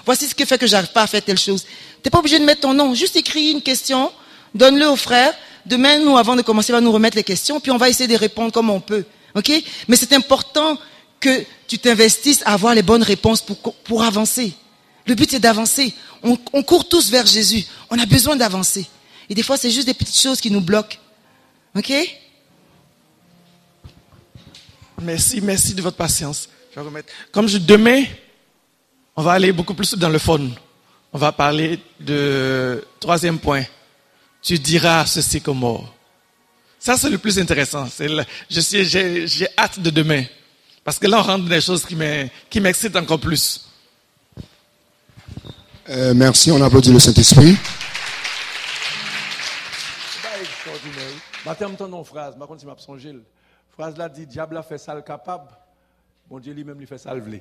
voici ce qui fait que j'arrive pas à faire telle chose. T'es pas obligé de mettre ton nom, juste écris une question, donne-le au frère. Demain, nous, avant de commencer, on va nous remettre les questions, puis on va essayer de répondre comme on peut. Ok? Mais c'est important que tu t'investisses à avoir les bonnes réponses pour avancer. Le but, c'est d'avancer. On court tous vers Jésus. On a besoin d'avancer. Et des fois, c'est juste des petites choses qui nous bloquent. Ok? Merci de votre patience. Je vais remettre. Demain, on va aller beaucoup plus dans le fond. On va parler de troisième point. Tu diras ceci comme mort. Ça, c'est le plus intéressant. J'ai hâte de demain. Parce que là, on rentre dans des choses qui m'excitent encore plus. Merci, on applaudit le Saint-Esprit. C'est extraordinaire. Matin, je une phrase, je ne sais pas si je me phrase là dit, diable a fait ça le capable, bon Dieu lui-même lui fait ça le vlé.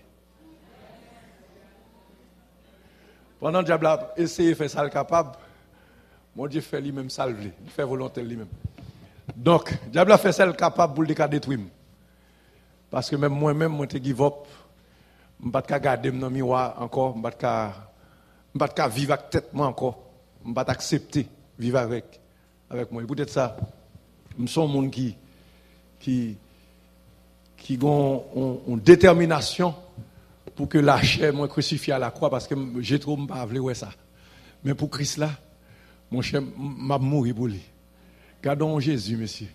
Pendant que diable a essayé de faire ça le capable, mon Dieu fait lui-même ça le vlé. Il fait volonté lui-même. Donc, diable a fait ça le capable pour le détruire. Parce que même moi-même, moi, je give up. Je ne peux pas garder dans le miroir encore. Je ne peux pas vivre avec tête moi encore. Je ne peux pas accepter vivre avec moi. Et peut-être ça, je suis un monde qui ont une détermination pour que la chair moi crucifiée à la croix parce que j'ai trop pas voulu ça. Mais pour Christ là, mon cher m'a mouru pour lui. Gardons Jésus, monsieur.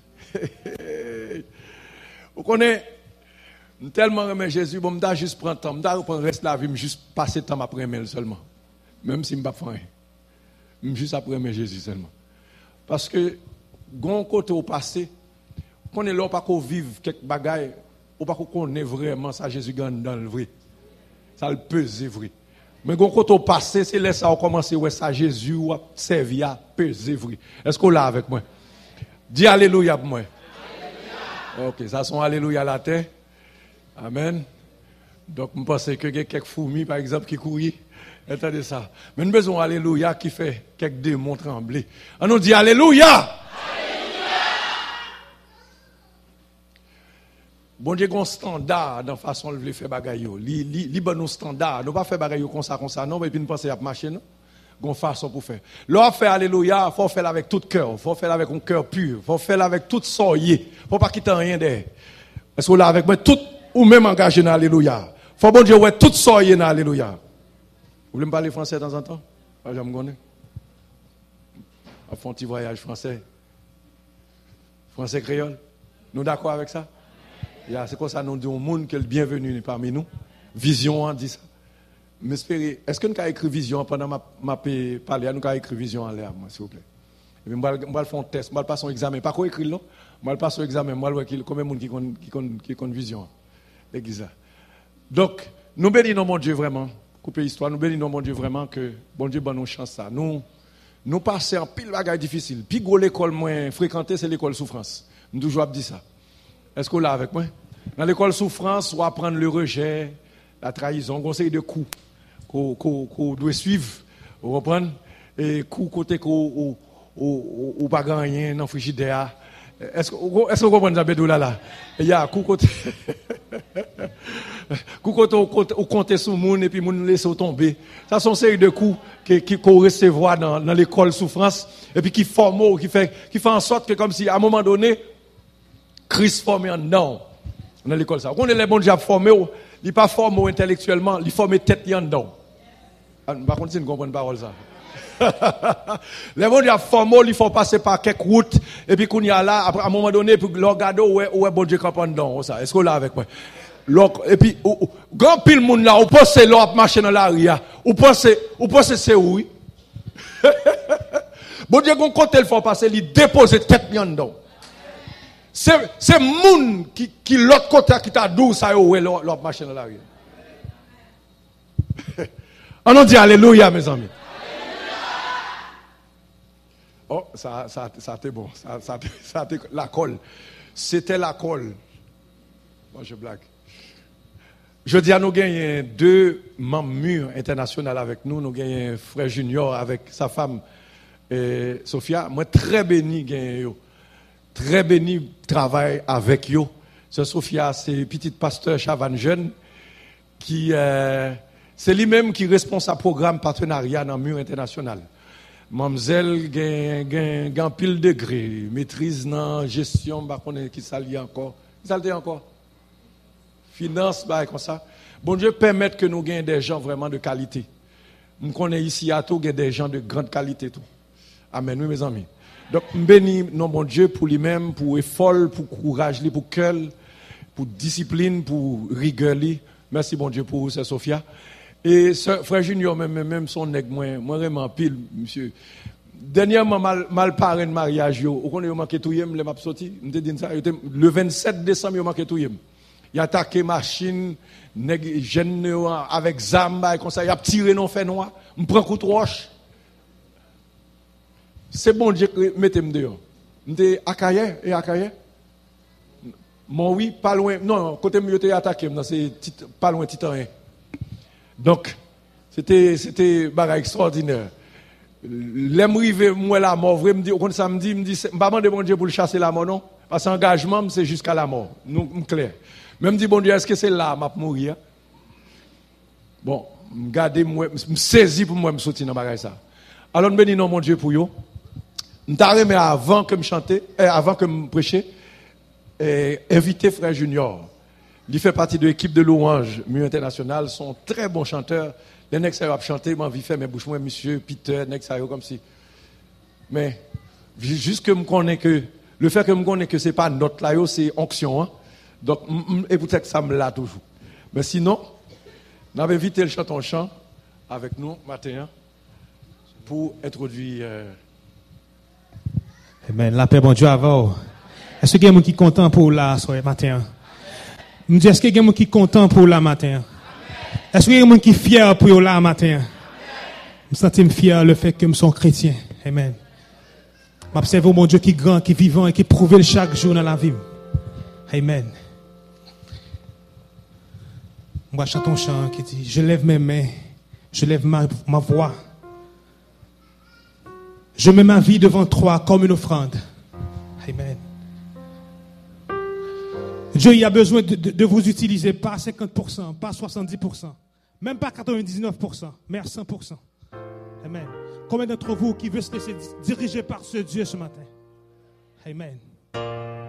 Vous connaissez tellement aimer Jésus, bon m'da juste prendre temps, m'da reprendre reste la vie, juste passer temps après aimer seulement. Même si m'pa faire rien. Juste après aimer Jésus seulement. Parce que gon côté au passé qu'on est là pas qu'on vive quelques bagailles ou pas qu'on est vraiment ça Jésus gagne dans le vrai ça le peser vrai mais quand au passé c'est là ça on commencer ouais ça Jésus ou servi à peser vrai est-ce qu'on l'a avec moi dis alléluia pour moi alléluia. OK ça sont alléluia la terre amen donc je pense que il y a quelques fourmis par exemple qui courent attendez ça mais nous besoin alléluia qui fait quelques démons trembler on nous dit alléluia. Bon Dieu, un standard dans la façon de faire bagaille. Li bon nous standard. Nous pas faire bagaille comme ça non, et puis nous penser à marcher non. Gon façon pour faire. L'on fait alléluia, faut faire avec tout cœur, faut faire avec un cœur pur, faut faire avec tout soyez. Faut pas quitter rien derrière. Est-ce que là avec moi tout ou même engagé dans alléluia. Faut bon Dieu ouais tout soyez dans alléluia. Vous voulez me parler français de temps en temps? Pas jamais connais. On fait un petit voyage français. Français créole. Nous d'accord avec ça? C'est comme ça nous disons au monde que le bienvenu parmi nous. Vision dit ça. Mais est-ce que nous avons écrit vision pendant ma parler, nous avons écrit vision en l'air, s'il vous plaît. Et puis, je vais faire un test, je vais passer un examen. Pas quoi écrire là, je vais passer un examen, je vais voir combien de monde qui ont vision. L'église. Donc, nous bénissons mon Dieu vraiment. Couper l'histoire, nous bénissons mon Dieu vraiment que bon Dieu donne nous chance ça. Nous passons en pile bagaille difficile. Puis gros l'école moins fréquentée, c'est l'école souffrance. Nous toujours dit ça. Est-ce qu'on l'a avec moi? Dans l'école souffrance, on va apprendre le rejet, la trahison, un conseil de coups qu'on doit suivre, vous comprenez? Et coups côté qu'on ou pas gagner dans le frigidaire. Est-ce que vous comprenez ça, Bédou là? Il y a coup côté on compte sur le monde et puis on laisse tomber. Ça sont série de coups qu'on recevoir dans l'école souffrance et puis qui forment, qui fait en sorte que comme si à un moment donné, Christ formé en dedans dans l'école ça. On est les bons diables formés, il n'est pas formé intellectuellement, il formé tête en dedans. Par contre, si vous comprenez parole ça. Les bons diables formés, il faut passer par quelques routes et puis qu'on y a là à un moment donné puis le regarder où est bon Dieu camp en dedans ça. Est-ce que là avec moi? Et puis grand pile monde là, on pense là marcher dans la rue, on pense c'est où? Bon Dieu qu'on compte il faut passer, il déposer tête en dedans. C'est moun qui l'autre côté qui t'a douce ça ouais l'autre marché dans la rue. On a dit alléluia mes amis. Oh ça c'était bon. Ça la colle. C'était la colle. Moi je blague. Je dis à nous gagner 2 membres mûrs internationaux avec nous, nous gagnons frère Junior avec sa femme Sophia, moi très béni gagner. Très béni travail avec eux. C'est Sophia, c'est petit pasteur Chavan jeune qui C'est lui-même qui est responsable programme partenariat dans le mur international. Mamzelle gagne pile degré, maîtrise dans gestion, bah connaît qui ça lié encore. Ça le encore. Finance bah comme ça. Bon Dieu permettre que nous gagnions des gens vraiment de qualité. Nous connaissons ici à tout des gens de grande qualité tout. Amen, oui mes amis. Donc bénis non bon Dieu pour lui-même, pour effort, pour courage, pour cœur, pour discipline, pour rigueur. Merci bon Dieu pour vous, c'est Sophia. Et frère Junior, même son nègre, moi vraiment pile, monsieur. Dernièrement, mal parrain de mariage, vous connaissez, vous manquez tout, le m'a sorti, le 27 décembre, vous manquez tout. Il a attaqué machine, jeune avec zamba, comme ça, il a tiré non fait noir, me prend coup de roche. C'est bon Dieu, mettez-moi dehors. M'te Akaye et Akaye. Mon oui, pas loin, non, côté mieux t'es attaqué, c'est pas loin Titan. Donc, c'était bagarre extraordinaire. L'aime rive moi la mort, vrai me dit on ça me dit pas demander bon Dieu pour le chasser la mort non parce que engagement c'est jusqu'à la mort. Nous clair. Même dit bon Dieu est-ce que c'est là m'a mourir. Bon, regardez moi me saisi pour moi me sortir dans bagarre ça. Alors béni non mon Dieu pour yo. M'ta remet avant que me chanter avant que me prêcher inviter frère Junior. Il fait partie de l'équipe de louange Mur International, sont très bons chanteurs. Les nègres ça va chanter, moi envie faire mes bouches moi monsieur Peter nègres ça comme si. Mais juste que me connais que le fait que me connais que c'est pas notre là c'est onction hein. Donc et peut-être que ça me l'a toujours. Mais sinon, on avait invité le chanton chant avec nous matin pour introduire Amen. La paix bon Dieu avant. Est-ce qu'il y a quelqu'un qui est content pour la soirée matin? Me dis est-ce qu'il y a quelqu'un qui est content pour la matin? Est-ce qu'il y a quelqu'un qui est fier pour la matin? Je me sens fier le fait que je suis chrétien. Amen. M'observe mon Dieu qui est grand, qui est vivant et qui prouve chaque jour dans la vie. Amen. Moi, je chante un chant qui dit, je lève mes mains, je lève ma voix. Je mets ma vie devant toi comme une offrande. Amen. Dieu il a besoin de vous utiliser, pas 50%, pas 70%, même pas 99%, mais à 100%. Amen. Combien d'entre vous qui veulent se laisser diriger par ce Dieu ce matin? Amen.